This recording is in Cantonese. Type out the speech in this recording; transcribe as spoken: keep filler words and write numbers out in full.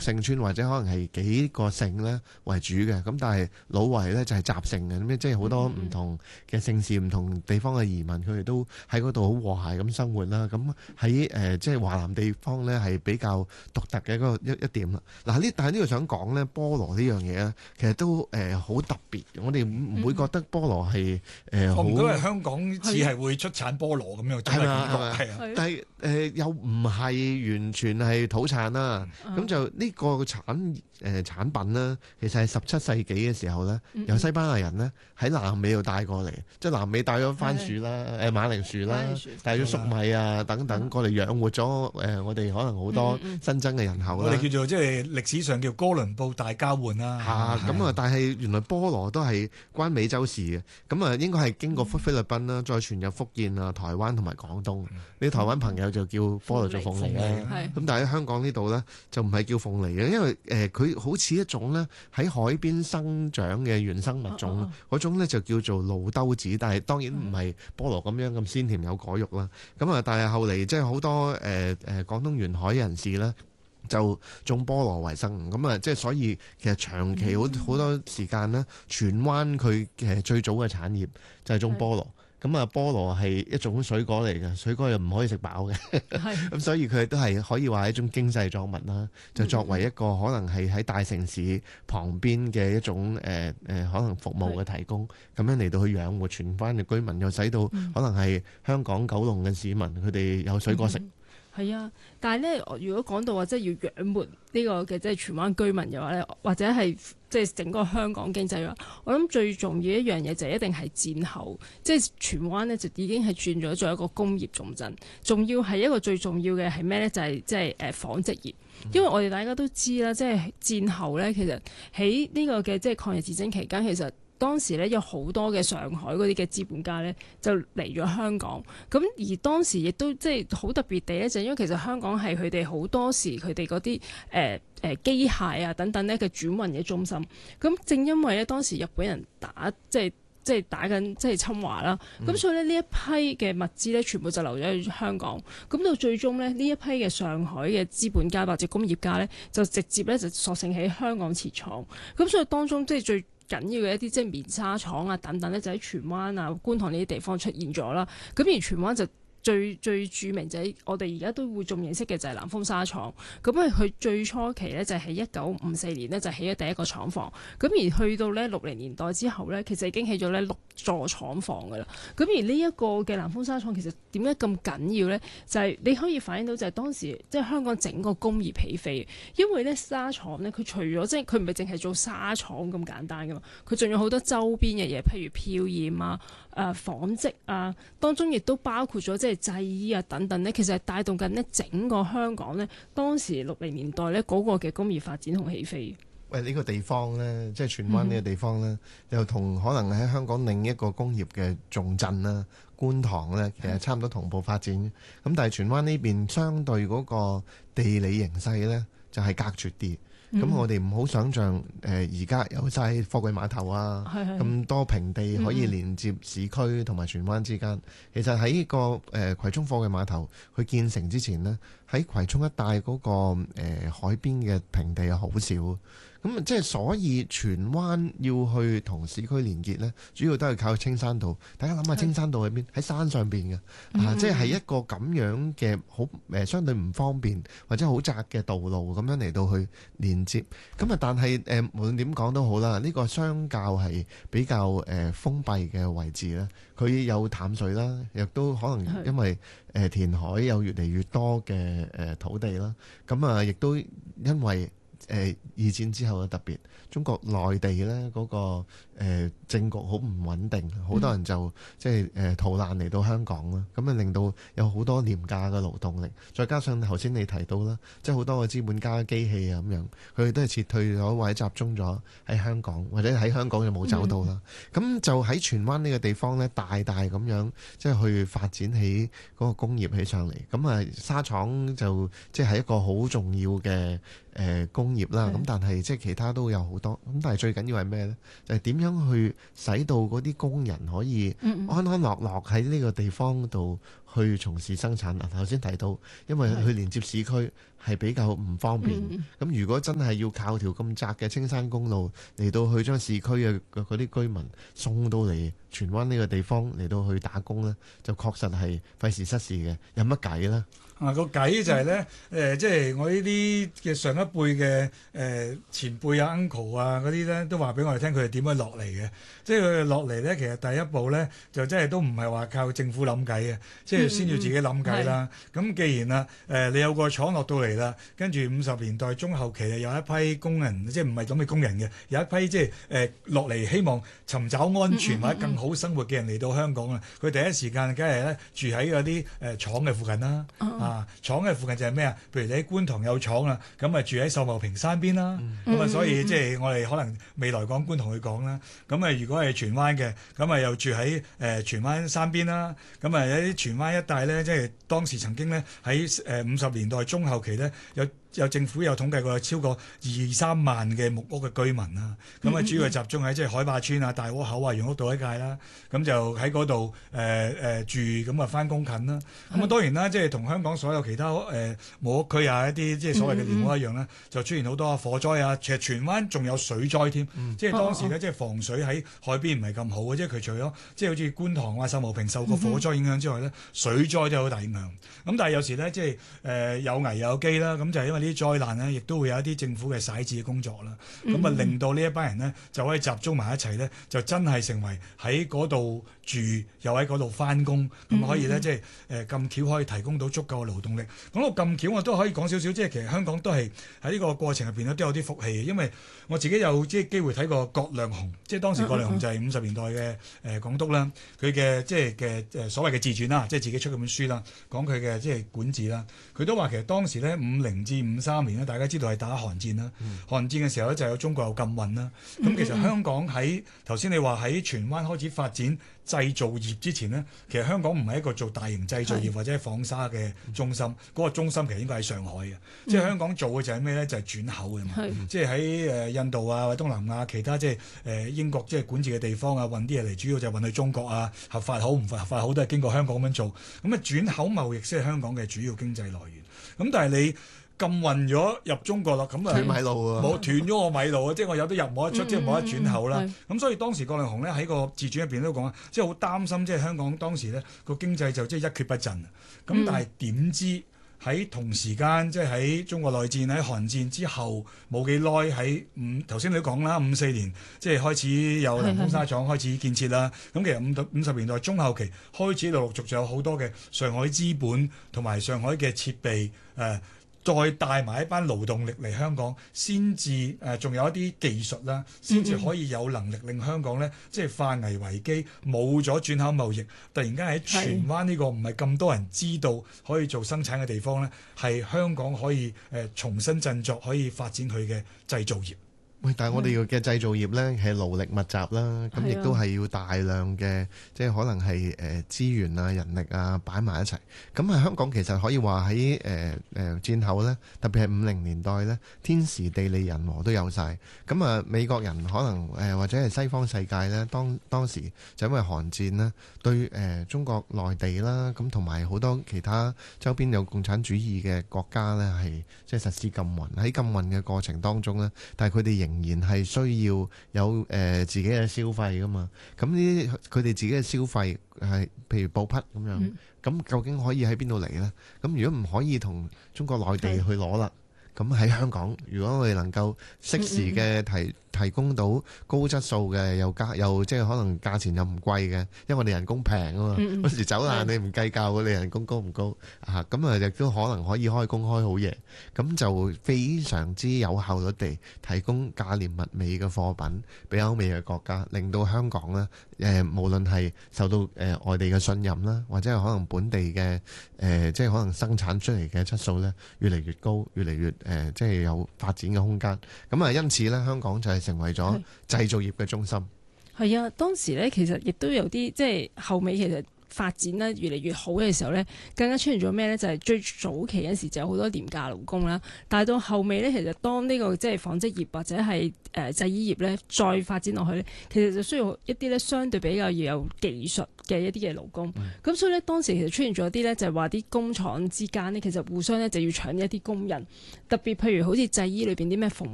姓村或者可能係幾個姓咧為主嘅，咁但係老圍咧就係雜姓嘅，咁即係好多唔同嘅姓氏、唔同地方嘅移民，佢哋都喺嗰度好和諧咁生活啦。咁喺誒即係華南地方咧係比較獨特嘅一個一一點啦。嗱呢，但係呢度想講咧菠蘿呢樣嘢咧，其實都誒好、呃、特別。我哋唔會覺得菠蘿係誒好。我唔覺得香港似係會出產菠蘿咁樣， 係嘛係嘛係啊。 但係誒、呃、又唔係完全係土產啦。咁、嗯、就呢個產誒、呃、產品咧，其實係十七世紀嘅時候咧，嗯、由西班牙人咧喺南美度帶過嚟，即係南美帶咗番薯啦、誒、呃、馬鈴薯啦、帶咗粟米啊等等過嚟養活咗誒、呃、我哋可能好多新增嘅人口啦。 我哋叫做即係歷史上叫哥倫布大交換啦。 嚇咁啊！但係原來菠蘿都係關美洲事嘅，咁啊應該係經過菲律賓啦，再傳入福建啊、台灣同埋廣東。你、嗯、台灣朋友就叫菠蘿做鳳梨啦。咁但係喺香港呢度咧就唔係叫鳳梨嘅，因為誒佢、呃、好似一種咧喺海邊生長嘅原生物種，嗰、啊啊、種咧就叫做露兜子，但係當然唔係菠蘿咁樣咁鮮甜有果肉啦。咁啊，但係後嚟即係好多誒誒、呃呃、廣東沿海人士咧就種菠蘿為生，咁啊即係所以其實長期好好多時間咧，荃灣佢嘅最早嘅產業就係種菠蘿。咁啊，菠蘿係一種水果嚟嘅，水果又唔可以食飽嘅，咁所以佢都係可以話係一種經濟作物啦。就作為一個可能係喺大城市旁邊嘅一種誒誒、呃、可能服務嘅提供，咁樣嚟到去養活荃灣嘅居民，又使到可能係香港九龍嘅市民佢哋有水果食。 係啊，但係咧，如果講到話即係要養活呢個嘅即係荃灣居民嘅話咧，或者係即係整個香港經濟嘅話，我諗最重要一樣嘢就一定係戰後，即係荃灣咧就已經係轉咗做一個工業重鎮，仲要係一個最重要嘅係咩咧？就係即係誒紡織業，因為我哋大家都知啦，即係戰後咧，其實喺呢個嘅即係抗日戰爭期間，其實當時咧有好多嘅上海嗰啲嘅資本家咧就嚟咗香港，咁而當時亦都即係好特別地咧，就因為其實香港係佢哋好多時佢哋嗰啲誒誒機械啊等等咧嘅轉運嘅中心，咁正因為咧當時日本人打即係即係打緊即係侵華啦，咁、嗯、所以咧呢一批嘅物資咧全部就留咗去香港，咁到最終咧呢一批嘅上海嘅資本家或者工業家咧就直接咧就索性喺香港設廠，咁所以當中即係最緊要嘅一啲即係棉紗廠啊等等咧，就喺荃灣啊、觀塘呢啲地方出現咗啦。咁而荃灣就最最著名就係我哋而家都會仲認識嘅就係南豐紗廠。咁啊，佢最初期咧就係喺一九五四年咧就起咗第一個廠房。咁而去到咧六零年代之後咧，其實已經起咗咧六座廠房噶啦。咁而呢一個嘅南豐紗廠其實點解咁緊要咧？就係、是、你可以反映到就係當時即係、就是、香港整個工業起飛，因為咧紗廠咧佢除咗即係佢唔係淨係做紗廠咁簡單噶嘛，佢仲有好多周邊嘅嘢，譬如漂染啊、誒紡織啊，當中亦都包括咗即係製衣啊等等咧，其實係帶動緊呢整個香港咧當時六零年代咧嗰個嘅工業發展同起飛。 喂，呢、這個地方咧，即係荃灣呢個地方咧，嗯、又同可能喺香港另一個工業嘅重鎮啦，觀塘咧，其實差唔多同步發展。咁、嗯、但係荃灣呢邊相對嗰個地理形勢咧，就係、是、隔絕啲。咁、嗯、我哋唔好想像誒而家有晒貨櫃碼頭啊，咁多平地可以連接市區同埋荃灣之間。嗯、其實喺個誒、呃、葵涌貨櫃碼頭去建成之前呢，喺葵涌一帶嗰、那個、呃、海邊嘅平地係好少。咁即係所以荃灣要去同市區連結呢，主要都係靠青山道。大家諗下青山道喺邊？喺山上邊嘅、嗯、啊，即係係一個咁樣嘅好誒，相對唔方便或者好窄嘅道路咁樣嚟到去連接。咁啊，但係誒、呃、無論點講都好啦，呢、這個相較係比較誒、呃、封閉嘅位置咧，佢有淡水啦，亦都可能因為誒、呃、填海有越嚟越多嘅誒、呃、土地啦。咁啊，亦都因為誒、呃、二戰之後嘅特別，中國內地咧嗰、那個、呃、政局好唔穩定，好多人就即係誒逃難嚟到香港啦，咁啊令到有好多廉價嘅勞動力，再加上頭先你提到啦，即係好多嘅資本家機器啊咁樣，佢哋都係撤退咗或者集中咗喺香港，或者喺香港就冇走到啦。咁、嗯、就喺荃灣呢個地方咧，大大咁樣即係去發展起嗰個工業起上嚟。咁啊紗廠就即係一個好重要嘅。誒、 誒工業啦，咁但係即係其他都有好多，咁但係最緊要係咩呢？就係點樣去使到嗰啲工人可以安安樂樂喺呢個地方度去從事生產。嗱，頭先提到，因為佢連接市區係比較唔方便，咁如果真係要靠條咁窄嘅青山公路嚟到去將市區嘅嗰啲居民送到嚟荃灣呢個地方嚟到去打工呢，就確實係費事失事嘅，有乜計呢？ 啊，個計就係咧，誒、呃，即係我呢啲嘅上一輩嘅誒前輩啊、uncle 啊嗰啲咧，都話俾我哋聽佢哋點樣落嚟嘅。即係佢哋落嚟咧，其實第一步咧，就真係都唔係話靠政府諗計嘅，即係先要自己諗計啦。咁、嗯、既然啊，誒、呃，你有個廠落到嚟啦，跟住五十年代中後期有一批工人，即係唔係咁嘅工人嘅，有一批即係誒落嚟希望尋找安全或者更好生活嘅人嚟到香港啊，佢、嗯嗯嗯、第一時間梗係咧住喺嗰啲誒廠嘅附近啦。嗯啊，廠嘅附近就係咩啊？譬如你喺觀塘有廠啦，咁啊住喺秀茂坪山邊啦，咁啊、嗯、所以即係我哋可能未來講觀塘去講啦。咁啊如果係荃灣嘅，咁啊又住喺誒荃灣山邊啦。咁啊有啲荃灣一帶咧，即係當時曾經咧喺誒五十年代中後期咧有。有政府有統計過有超過二三萬嘅木屋嘅居民啦，咁啊、嗯、主要係集中喺即係海霸村啊、大窩口啊、楊屋道一帶啦，咁就喺嗰度誒誒住，咁啊翻工近啦。咁啊是當然啦，即係同香港所有其他誒木屋區啊一啲即係所謂嘅廉屋一樣啦，嗯、就出現好多火災啊。其實荃灣仲有水災添，嗯、即係當時咧即係防水喺海邊唔係咁好嘅，即係佢除咗即係好似觀塘啊、秀茂坪受過火災影響之外咧，嗯、水災都有好大影響。咁但係有時咧即係誒、呃、有危有機啦，咁就係因為啲災難呢，亦都會有一啲政府嘅洗字嘅工作啦，咁啊、嗯、令到呢一班人呢，就可以集中埋一齊呢，就真係成為喺嗰度住，又喺嗰度翻工，咁、嗯、可以呢，即係誒咁巧可以提供到足夠嘅勞動力。講到咁巧，我都可以講少少，即係其實香港都係喺呢個過程入邊呢，都有啲福氣嘅，因為我自己有即係機會睇過葛量洪，即係當時葛量洪就係五十年代嘅誒港督啦，佢嘅即係嘅誒所謂嘅自傳啦，即係自己出嗰本書啦，講佢嘅即係管治啦，佢都話其實當時呢，五零至五三年大家知道係打韓戰啦，嗯、韓戰嘅時候咧就有中國有禁運啦。咁、嗯、其實香港喺頭先你話喺荃灣開始發展製造業之前呢，其實香港唔係一個做大型製造業或者紡紗嘅中心，嗰、嗯、個中心其實應該喺上海嘅。嗯、即係香港做嘅就係咩咧？就係、是、轉口嘅嘛。嗯、即係喺誒印度啊、或者東南亞其他即係誒英國即係管治嘅地方啊，運啲嘢嚟，主要就係運去中國啊，合法好唔合法好都係經過香港咁樣做。咁啊轉口貿易先係香港嘅主要經濟來源。咁但係你禁運咗入中國啦，咁啊斷米路啊，冇斷咗我米路啊，即係我有得入冇得出，嗯、即係冇得轉口啦。咁、嗯、所以當時葛量洪咧喺個自傳入邊都講啊，即係好擔心，即係香港當時咧個經濟就即係一蹶不振。咁、嗯、但係點知喺同時間，即係喺中國內戰喺韓戰之後冇幾耐，喺五頭先你都講啦，五四年即係開始有南豐紗廠開始建設啦。咁其實五五十年代中後期開始陸陸續續有好多嘅上海資本同埋上海嘅設備誒。呃再帶埋一班勞動力嚟香港，先至誒仲有一啲技術啦，先至可以有能力令香港咧，即係化危為機，冇咗轉口貿易，突然間喺荃灣呢個唔係咁多人知道可以做生產嘅地方咧，係香港可以誒、呃、重新振作，可以發展佢嘅製造業。 喂，但係我哋嘅製造業呢，係勞力密集啦，咁亦都係要大量嘅，即係可能係誒資源啊、人力啊擺埋一齊。咁啊，香港其實可以話喺誒誒戰後呢，特別係五零年代呢，天時地利人和都有晒。咁啊，美國人可能誒或者係西方世界呢，當當時就因為韓戰呢，對誒中國內地啦，咁同埋好多其他周邊有共產主義嘅國家呢，係即係實施禁運。喺禁運嘅過程當中呢，但係佢哋仍然係需要有誒、呃、自己嘅消費噶嘛，咁呢啲佢哋自己嘅消費係譬如布匹咁樣，咁、嗯、究竟可以喺邊度嚟呢？咁如果唔可以同中國內地去攞啦，咁喺香港，如果我哋能夠適時嘅提。嗯嗯提供到高質素嘅又價又即係可能價錢又唔貴嘅，因為我哋人工平啊嘛。嗰、嗯、時走難你唔計較嘅，你人工高唔高啊？咁啊亦都可能可以開工開好嘢，咁就非常之有效率地提供價廉物美嘅貨品俾歐美嘅國家，令到香港呢，誒、呃、無論係受到誒、呃、外地嘅信任啦，或者係可能本地嘅誒、呃、即係可能生產出嚟嘅質素呢，越嚟越高，越嚟越誒、呃、即係有發展嘅空間。咁啊，因此呢，香港就係成為咗製造業嘅中心。 係啊，當時咧其實亦都有啲即係後尾其實發展咧越嚟越好嘅時候咧，更加出現咗咩咧？就係、是、最早期嗰陣時就有好多廉價勞工啦，但係到後尾咧，其實當呢、這個即係紡織業或者係誒、呃、製衣業咧再發展落去咧，其實就需要一啲咧相對比較要有技術嘅一啲嘅勞工。咁、嗯、所以咧當時其實出現咗啲咧就係話啲工廠之間咧，其實互相咧就要搶一啲工人，特別譬如好似製衣裏邊啲咩縫